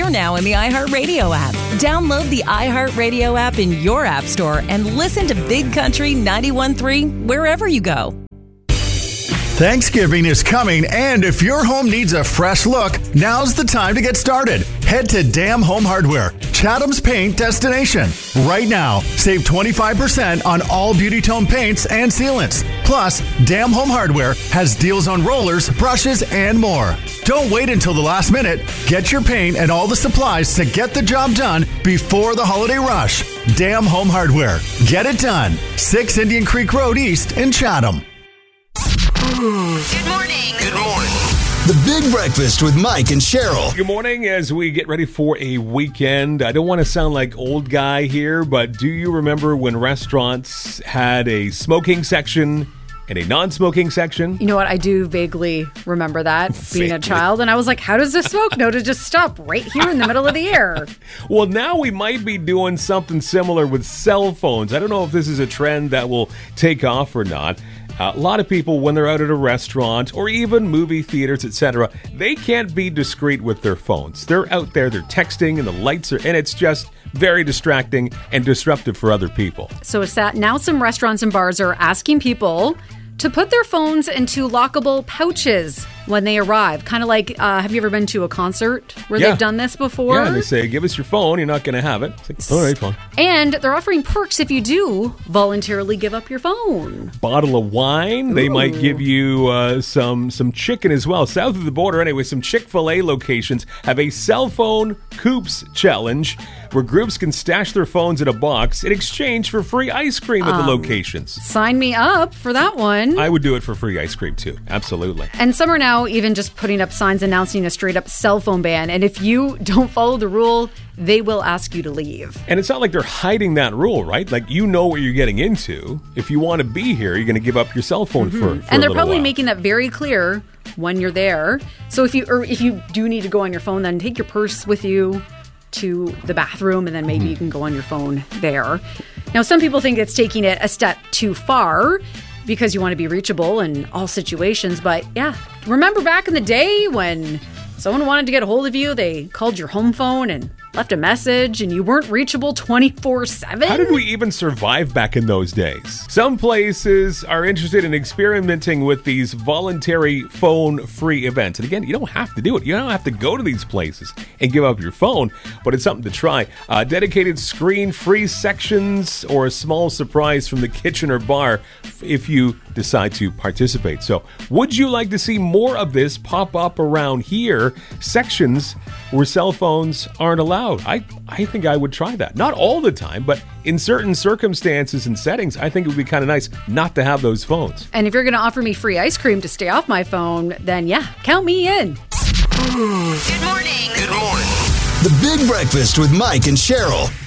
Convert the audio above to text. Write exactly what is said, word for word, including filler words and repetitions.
Hear now in the iHeartRadio app. Download the iHeartRadio app in your app store and listen to Big Country ninety-one point three wherever you go. Thanksgiving is coming, and if your home needs a fresh look, now's the time to get started. Head to Dam Home Hardware, Chatham's paint destination. Right now, save twenty-five percent on all Beauty Tone paints and sealants. Plus, Dam Home Hardware has deals on rollers, brushes, and more. Don't wait until the last minute. Get your paint and all the supplies to get the job done before the holiday rush. Dam Home Hardware. Get it done. six Indian Creek Road East in Chatham. Good morning. Good morning. The Big Breakfast with Mike and Cheryl. Good morning as we get ready for a weekend. I don't want to sound like old guy here, but do you remember when restaurants had a smoking section and a non-smoking section? You know what? I do vaguely remember that being Vaguely. a child. And I was like, how does this smoke know to just stop right here in the middle of the air? Well, now we might be doing something similar with cell phones. I don't know if this is a trend that will take off or not. Uh, a lot of people, when they're out at a restaurant or even movie theaters, et cetera, they can't be discreet with their phones. They're out there, they're texting, and the lights are, and it's just very distracting and disruptive for other people. So it's that now some restaurants and bars are asking people to put their phones into lockable pouches when they arrive. Kind of like, uh, have you ever been to a concert where Yeah. they've done this before? Yeah, they say, give us your phone, you're not going to have it. It's like, all right, fine. And they're offering perks if you do voluntarily give up your phone. Bottle of wine. They might give you uh, some some chicken as well. South of the border, anyway, some Chick-fil-A locations have a cell phone coops challenge where groups can stash their phones in a box in exchange for free ice cream at the locations. Sign me up for that one. I would do it for free ice cream, too. Absolutely. And some are now even just putting up signs announcing a straight-up cell phone ban. And if you don't follow the rule, they will ask you to leave. And it's not like they're hiding that rule, right? Like, you know what you're getting into. If you want to be here, you're going to give up your cell phone mm-hmm. for, for And a they're little probably while. making that very clear when you're there. So if you or if you do need to go on your phone, then take your purse with you to the bathroom, and then maybe mm-hmm. you can go on your phone there. Now, some people think it's taking it a step too far because you want to be reachable in all situations. But yeah, remember back in the day when someone wanted to get a hold of you, they called your home phone and left a message and you weren't reachable twenty-four seven? How did we even survive back in those days? Some places are interested in experimenting with these voluntary phone-free events. And again, you don't have to do it. You don't have to go to these places and give up your phone, but it's something to try. Uh, dedicated screen-free sections or a small surprise from the kitchen or bar if you decide to participate. So, would you like to see more of this pop up around here? Sections where cell phones aren't allowed. I, I think I would try that. Not all the time, but in certain circumstances and settings, I think it would be kind of nice not to have those phones. And if you're going to offer me free ice cream to stay off my phone, then yeah, count me in. Good morning. Good morning. The Big Breakfast with Mike and Cheryl.